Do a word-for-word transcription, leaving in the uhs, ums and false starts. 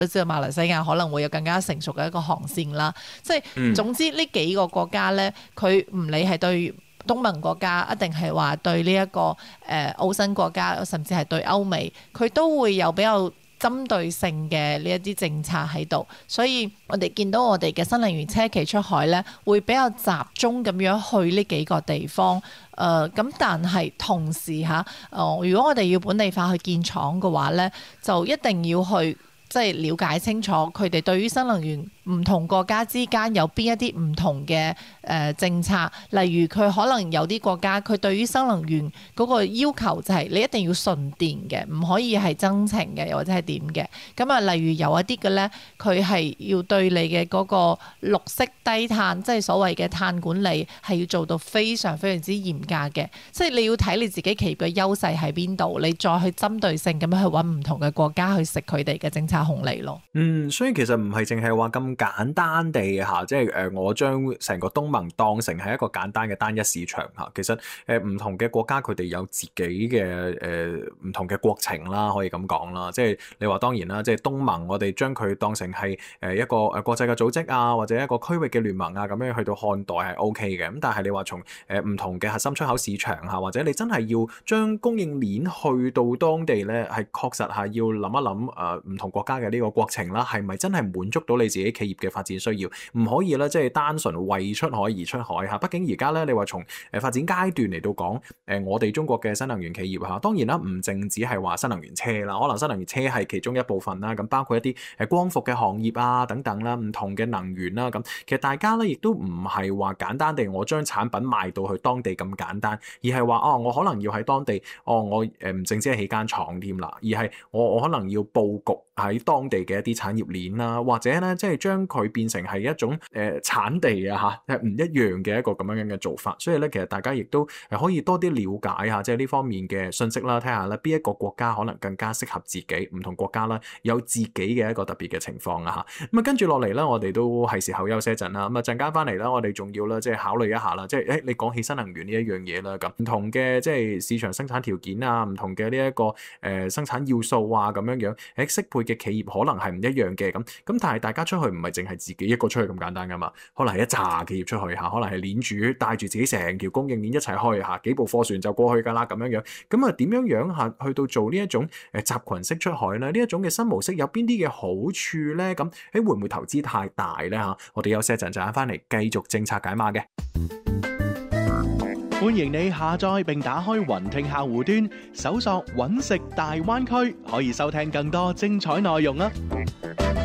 都知道馬來西亞可能會有更加成熟嘅一個航線啦。即係、嗯、總之呢幾個國家咧，佢唔理係對東盟國家，一定係話對呢、這、一個誒、呃、澳新國家，甚至係對歐美，佢都會有比較針對性嘅呢一啲政策喺度。所以我哋見到我哋嘅新能源車企出海咧，會比較集中咁樣去呢幾個地方。誒、呃、咁，但係同時嚇，誒、呃、如果我哋要本地化去建廠嘅話咧，就一定要去即係了解清楚佢哋對於新能源唔同國家之間有邊一啲唔同嘅誒、呃、政策，例如佢可能有啲國家佢對於新能源嗰個要求就係你一定要純電嘅，唔可以係增程嘅，又或者係點嘅。咁啊，例如有一啲嘅咧，佢係要對你嘅嗰個綠色低碳，即係所謂嘅碳管理，係要做到非常非常之嚴格嘅。即係你要睇你自己企業嘅優勢喺邊度，你再去針對性咁樣去揾唔同嘅國家去食佢哋嘅政策紅利咯。 嗯，所以其實唔係淨係話咁簡單地嚇，即係誒我將成個東盟當成係一個簡單嘅單一市場嚇。其實誒唔同嘅國家佢哋有自己嘅誒唔同嘅國情啦，可以咁講啦。即係你話當然啦，即係東盟我哋將佢當成係誒一個誒國際嘅組織啊，或者一個區域嘅聯盟啊咁樣去到看待係 O K 嘅。咁但係你話從誒唔同嘅核心出口市場嚇，或者你真係要將供應鏈去到當地咧，係確實係要諗一諗誒唔同國家嘅呢個國情啦，係咪真係滿足到你自己企業嘅發展需要？唔可以咧，即係單純為出海而出海嚇。畢竟而家咧，你話從誒發展階段嚟到講，誒我哋中國嘅新能源企業嚇，當然啦，唔淨止係話新能源車啦，可能新能源車係其中一部分啦。咁包括一啲誒光伏嘅行業啊等等啦，唔同嘅能源啦。咁其實大家咧亦都唔係話簡單地我將產品賣到去當地咁簡單，而係話哦，我可能要喺當地，哦我誒唔淨止係起間廠添啦，而係我我可能要佈局喺當地嘅一啲產業鏈啦，或者咧即係將佢變成係一種誒、呃、產地啊嚇，係唔一樣嘅一個咁樣樣嘅做法。所以咧，其實大家亦都係可以多啲了解下，即係呢方面嘅信息啦，睇下咧邊一個國家可能更加適合自己，唔同國家啦有自己嘅一個特別嘅情況啊嚇。咁啊跟住落嚟咧，我哋都係時候休息一陣啦。咁啊陣間翻嚟啦，我哋仲要啦，即係考慮一下啦，即係誒你講起新能源呢一樣嘢啦，咁唔同嘅即係市場生產條件啊，唔同嘅呢一個誒、呃、生產要素啊，咁樣樣誒適配嘅企業可能係唔一樣嘅咁。咁但係大家出去唔係淨係自己一個出去咁簡單噶嘛，可能係一紮企業出去嚇，可能係鏈主帶住自己成條供應鏈一齊去嚇，幾部貨船就過去㗎啦咁樣樣。咁啊點樣樣嚇去到做呢一種誒集群式出海咧？呢一種嘅新模式有邊啲嘅好處咧？咁誒會唔會投資太大咧嚇？我哋休息一陣，陣間翻嚟繼續政策解碼嘅。 歡迎你下載並打開雲聽客戶端，搜索揾食大灣區，可以收聽更多精彩內容啊！